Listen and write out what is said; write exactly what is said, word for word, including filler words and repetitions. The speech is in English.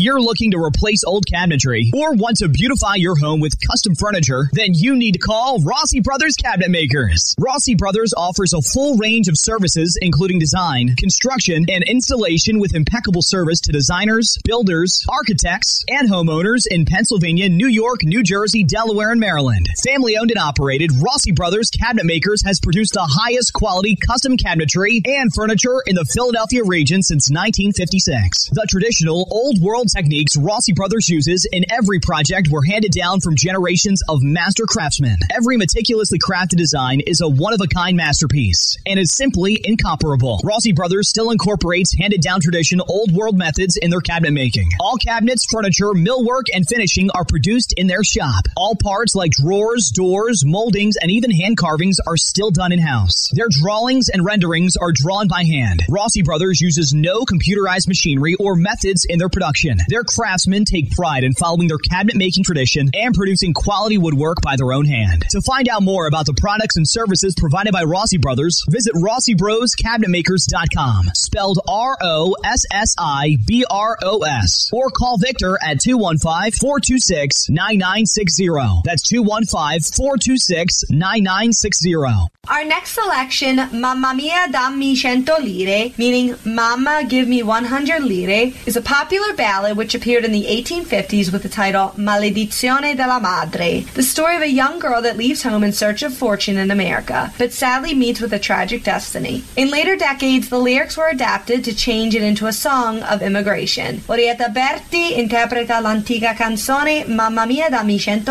you're looking to replace old cabinetry or want to beautify your home with custom furniture, then you need to call Rossi Brothers Cabinet Makers. Rossi Brothers offers a full range of services, including design, construction, and installation with impeccable service to designers, builders, architects, and homeowners in Pennsylvania, New York, New Jersey, Delaware, and Maryland. Family owned and operated, Rossi Brothers Cabinet Makers has produced the highest quality custom cabinetry and furniture in the Philadelphia region since nineteen fifty-six. The traditional old world techniques Rossi Brothers uses in every project were handed down from generations of master craftsmen. Every meticulously crafted design is a one-of-a-kind masterpiece and is simply incomparable. Rossi Brothers still incorporates handed-down tradition old world methods in their cabinet making. All cabinets, furniture, millwork, and finishing are produced in their shop. All parts like drawers, doors, moldings, and even hand carvings are still done in-house. Their drawings and renderings are drawn by hand. Rossi Brothers uses no computerized machinery or methods in their production. Their craftsmen take pride in following their cabinet-making tradition and producing quality woodwork by their own hand. To find out more about the products and services provided by Rossi Brothers, visit Rossi Bros Cabinet Makers dot com, spelled R O S S I B R O S, or call Victor at two one five, four two six, nine nine six zero. That's two one five, four two six, nine nine six zero. Our next selection, Mamma Mia Dammi Cento Lire, meaning Mama Give Me one hundred Lire, is a popular ballad which appeared in the eighteen fifties with the title Maledizione della Madre, the story of a young girl that leaves home in search of fortune in America, but sadly meets with a tragic destiny. In later decades, the lyrics were adapted to change it into a song of immigration. Orietta Berti interpreta l'antica canzone Mamma Mia Dammi Cento